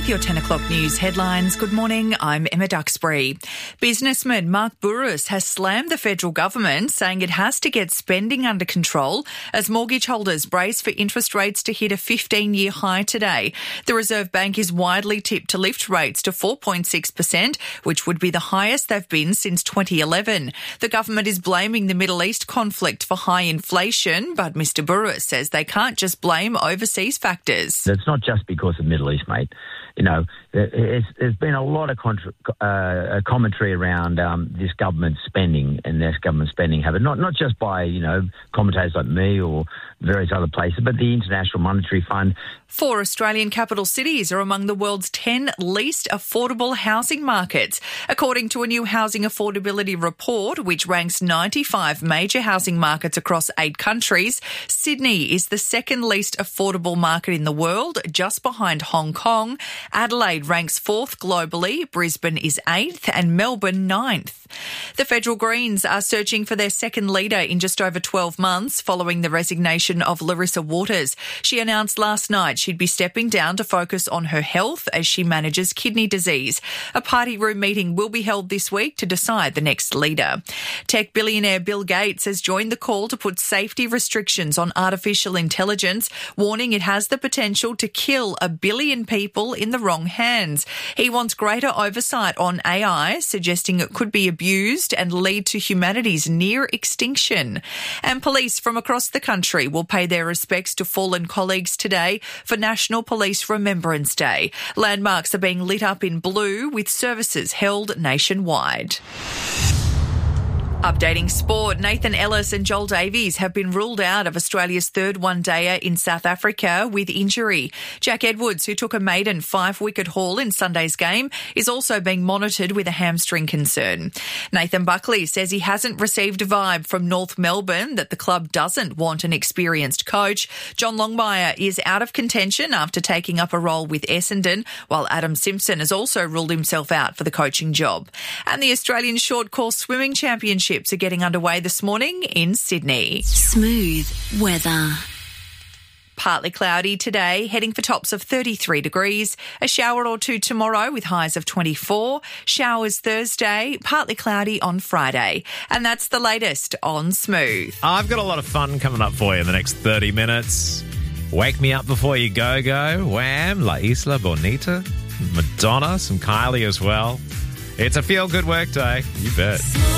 with your 10 o'clock news headlines. Good morning, I'm Emma Duxbury. Businessman Mark Bouris has slammed the federal government, saying it has to get spending under control as mortgage holders brace for interest rates to hit a 15-year high today. The Reserve Bank is widely tipped to lift rates to 4.6%, which would be the highest they've been since 2011. The government is blaming the Middle East conflict for high inflation, but Mr Bouris says they can't just blame overseas factors. It's not just because of the Middle East, mate. You know, there's been a lot of commentary around this government spending and this government spending habit, not just by, commentators like me or various other places, but the International Monetary Fund. 4 Australian capital cities are among the world's 10 least affordable housing markets. According to a new housing affordability report, which ranks 95 major housing markets across 8 countries, Sydney is the second least affordable market in the world, just behind Hong Kong. Adelaide ranks 4th globally, Brisbane is 8th and Melbourne 9th. The Federal Greens are searching for their second leader in just over 12 months following the resignation of Larissa Waters. She announced last night she'd be stepping down to focus on her health as she manages kidney disease. A party room meeting will be held this week to decide the next leader. Tech billionaire Bill Gates has joined the call to put safety restrictions on artificial intelligence, warning it has the potential to kill 1 billion people in the wrong hands. He wants greater oversight on AI, suggesting it could be abused and lead to humanity's near extinction. And police from across the country will pay their respects to fallen colleagues today for National Police Remembrance Day. Landmarks are being lit up in blue with services held nationwide. Updating sport, Nathan Ellis and Joel Davies have been ruled out of Australia's third one-dayer in South Africa with injury. Jack Edwards, who took a maiden 5-wicket haul in Sunday's game, is also being monitored with a hamstring concern. Nathan Buckley says he hasn't received a vibe from North Melbourne that the club doesn't want an experienced coach. John Longmire is out of contention after taking up a role with Essendon, while Adam Simpson has also ruled himself out for the coaching job. And the Australian Short Course Swimming Championships are getting underway this morning in Sydney. Smooth weather. Partly cloudy today, heading for tops of 33 degrees. A shower or two tomorrow with highs of 24. Showers Thursday, partly cloudy on Friday. And that's the latest on Smooth. I've got a lot of fun coming up for you in the next 30 minutes. Wake Me Up Before You Go, Wham, La Isla Bonita, Madonna, some Kylie as well. It's a feel-good work day, you bet.